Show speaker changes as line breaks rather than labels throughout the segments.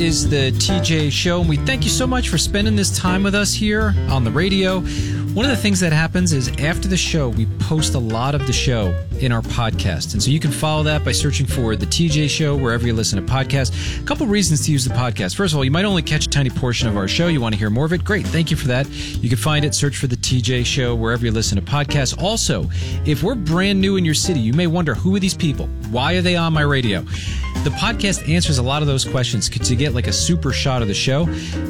is the TJ Show, and we thank you so much for spending this time with us here on the radio. One of the things that happens is after the show, we post a lot of the show in our podcast. And so you can follow that by searching for The TJ Show wherever you listen to podcasts. A couple reasons to use the podcast. First of all, you might only catch a tiny portion of our show. You want to hear more of it? Great. Thank you for that. You can find it, search for The TJ Show wherever you listen to podcasts. Also, if we're brand new in your city, you may wonder, who are these people? Why are they on my radio? The podcast answers a lot of those questions to get like a super shot of the show.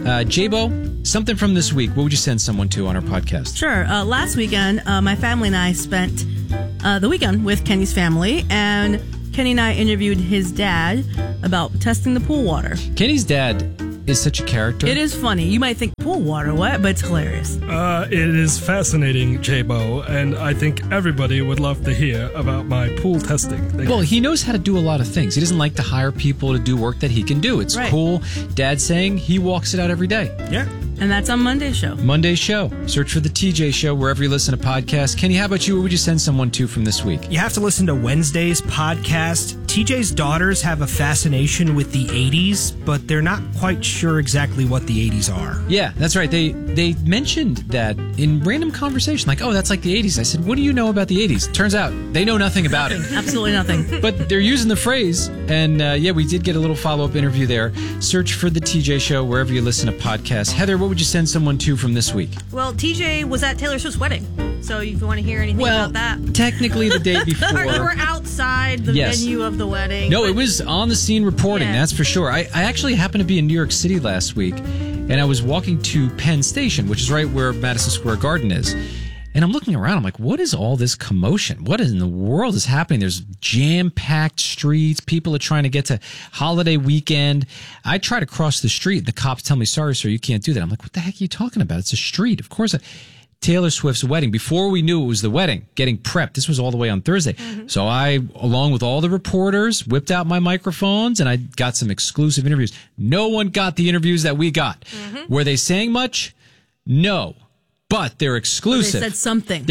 Jabo, something from this week. What would you send someone to on our podcast?
Sure. Last weekend, my family and I spent the weekend with Kenny's family, and Kenny and I interviewed his dad about testing the pool water.
Kenny's dad is such a character.
It is funny. You might think, pool water, what? But it's hilarious.
It is fascinating, Jabo, and I think everybody would love to hear about my pool testing.
Well, he knows how to do a lot of things. He doesn't like to hire people to do work that he can do. It's cool. Dad's saying he walks it out every day.
Yeah.
And that's on Monday's show.
Monday's show. Search for The TJ Show wherever you listen to podcasts. Kenny, how about you? What would you send someone to from this week?
You have to listen to Wednesday's podcast. TJ's daughters have a fascination with the 80s, but they're not quite sure exactly what the 80s are.
Yeah, that's right. They mentioned that in random conversation, like, oh, that's like the 80s. I said, what do you know about the 80s? Turns out they know nothing about it.
Absolutely nothing.
But they're using the phrase, and we did get a little follow-up interview there. Search for The TJ Show wherever you listen to podcasts. Heather, what would you send someone to from this week?
Well, TJ was at Taylor Swift's wedding, so if you want to hear anything about that.
Technically the day before.
Or we're outside the venue of the wedding.
No, it was on the scene reporting, that's for sure. I actually happened to be in New York City last week, and I was walking to Penn Station, which is right where Madison Square Garden is. And I'm looking around, I'm like, what is all this commotion? What in the world is happening? There's jam-packed streets. People are trying to get to holiday weekend. I try to cross the street. The cops tell me, sorry, sir, you can't do that. I'm like, what the heck are you talking about? It's a street. Of course. Taylor Swift's wedding. Before we knew it was the wedding, getting prepped. This was all the way on Thursday. Mm-hmm. So I, along with all the reporters, whipped out my microphones and I got some exclusive interviews. No one got the interviews that we got. Mm-hmm. Were they saying much? No. But they're exclusive.
They said something.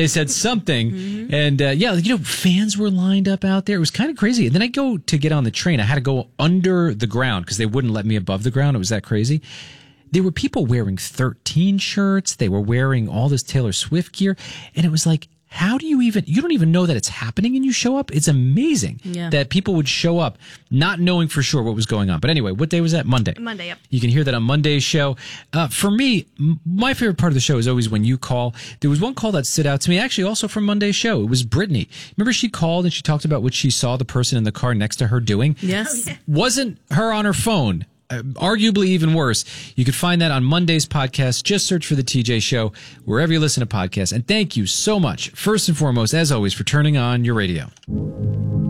Mm-hmm. And fans were lined up out there. It was kind of crazy. And then I go to get on the train. I had to go under the ground because they wouldn't let me above the ground. It was that crazy. There were people wearing 13 shirts. They were wearing all this Taylor Swift gear. And it was like, you don't even know that it's happening and you show up? It's amazing that people would show up not knowing for sure what was going on. But anyway, what day was that? Monday.
Monday, yep.
You can hear that on Monday's show. For me, my favorite part of the show is always when you call. There was one call that stood out to me, actually also from Monday's show. It was Brittany. Remember she called and she talked about what she saw the person in the car next to her doing?
Yes.
Wasn't her on her phone. Arguably even worse. You can find that on Monday's podcast. Just search for The TJ Show wherever you listen to podcasts. And thank you so much, first and foremost, as always, for turning on your radio.